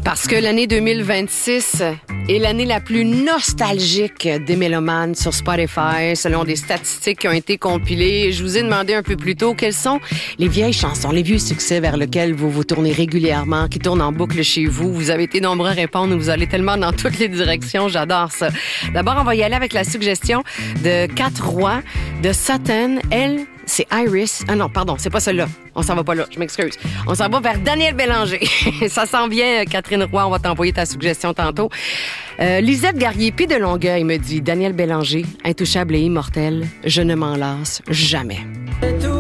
Parce que l'année 2026 est l'année la plus nostalgique des mélomanes sur Spotify, selon des statistiques qui ont été compilées. Je vous ai demandé un peu plus tôt quelles sont les vieilles chansons, les vieux succès vers lesquels vous vous tournez régulièrement, qui tournent en boucle chez vous. Vous avez été nombreux à répondre, vous allez tellement dans toutes les directions, j'adore ça. D'abord, on va y aller avec la suggestion de 4 rois de Sutton. Elle, c'est Iris. Ah non, pardon, c'est pas celle-là. On s'en va pas là, je m'excuse. On s'en va vers Daniel Bélanger. Ça s'en vient, Catherine Roy, on va t'envoyer ta suggestion tantôt. Lisette Garrier-Py de Longueuil me dit Daniel Bélanger, intouchable et immortel, je ne m'en lasse jamais.